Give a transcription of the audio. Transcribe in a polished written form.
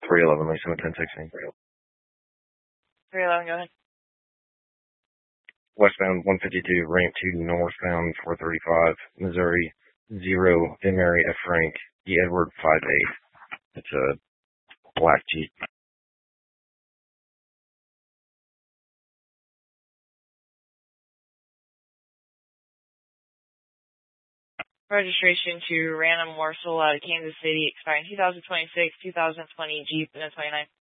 311, Lisa, 1016. 311, go ahead. Westbound 152, ramp 2, northbound 435, Missouri 0, M. Mary F. Frank, E. Edward 58. It's a black Jeep. Registration to Random Morsel out of Kansas City, expiring 2026, 2020 Jeep, and a 29.